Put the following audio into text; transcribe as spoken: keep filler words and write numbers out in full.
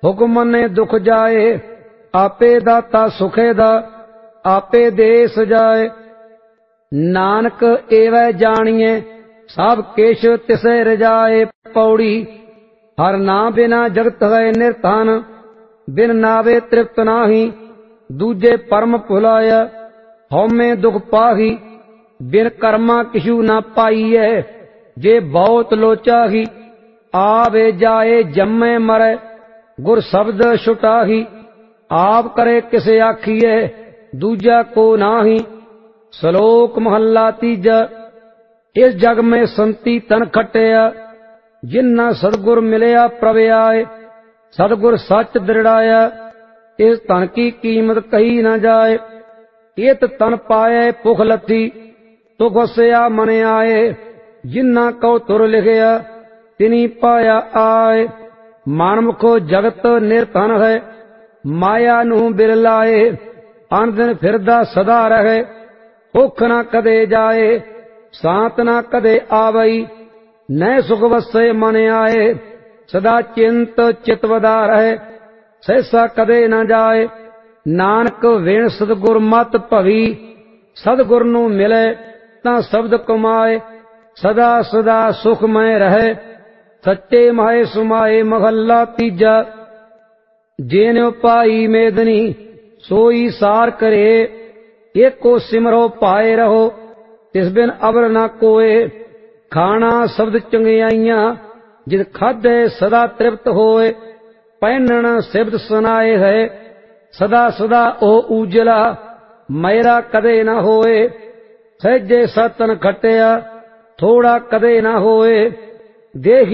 हुक्म मन्ने दुख जाए, आपे दाता सुखे दा, आपे दे सजाए। नानक एवै जानिए, सब किश तिसे रजाए। पौड़ी हर ना बिना जगत है निर्धन, बिन नावे तृप्त नाही। दूजे परम भुलाया, हौमे दुख पाही। बिन कर्मा किशु ना पाईए, जे बहुत लोचाही। आवे जाए जम्मे मरे, गुर शब्द छुटाही। आप करे किसे आखिए, दूजा को नाही। श्लोक महला तीजा। इस जग में संती तन खटिया, जिन्ना सदगुर मिलया प्रभ आए। सदगुर सच दृढ़ाया, इस तन की कीमत कही न जाए। इत तन पाए पुख लथी, तुख वसया मन आए। जिन्ना कौ तुर लिखया, तिनी पाया आए। मानमुखो जगत निर्धन है, माया नू बिरलाए। अन दिन फिरदा सदा रहे, भुख न कदे जाए। सांत न कदे आवई, नए सुख वसे मन आए। सदा चिंत चितवदा रहे, सहसा कदे न जाए। नानक विण सतगुर मत भवी, सतगुर नू मिले तां शब्द कमाए। सदा सदा सुखमय रहे, सच्चे माए सुमाए। महला तीजा। जेन पाई मेदनी, सोई सार करे। एको सिमरो पाए रहो, तिस बिन अबर न कोए। खाना शब्द चंगियाइयां, जित खाधे सदा तृप्त होए। पहनन शब्द सुनाए है, सदा सदा ओ उजला। मैरा कदे न होए, सहजे सतन खटिया, थोड़ा कदे न होए। देहि